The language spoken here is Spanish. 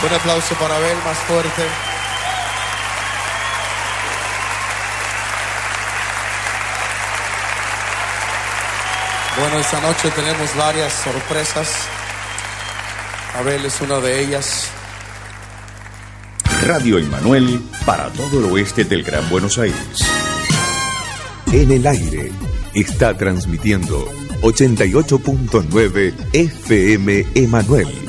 Un aplauso para Abel, más fuerte. Bueno, esta noche tenemos varias sorpresas. Abel es una de ellas. Radio Emmanuel para todo el oeste del Gran Buenos Aires. En el aire está transmitiendo 88.9 FM Emmanuel.